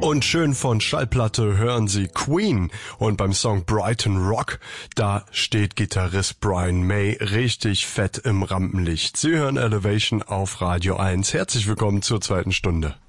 Und schön von Schallplatte hören Sie Queen und beim Song Brighton Rock, da steht Gitarrist Brian May richtig fett im Rampenlicht. Sie hören Elevation auf Radio 1. Herzlich willkommen zur zweiten Stunde.